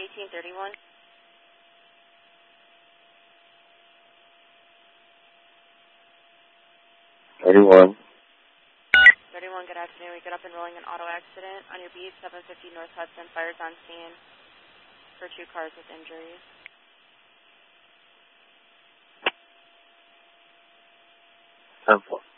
1831. 31. 31, good afternoon. We get up and rolling an auto accident on your beat, 750 North Hudson. Fires on scene for 2 cars with injuries. 10-4.